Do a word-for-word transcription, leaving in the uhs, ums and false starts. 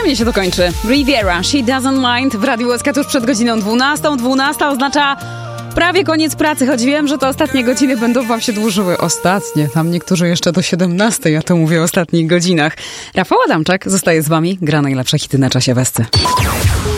Cudownie się to kończy. Riviera, She Doesn't Mind w Radiu Łaska tuż przed godziną dwunastą. dwunasta oznacza prawie koniec pracy, choć wiem, że te ostatnie godziny będą wam się dłużyły. Ostatnie, tam niektórzy jeszcze do siedemnastej, ja to mówię o ostatnich godzinach. Rafał Adamczak zostaje z wami, gra najlepsze hity na czasie Westy.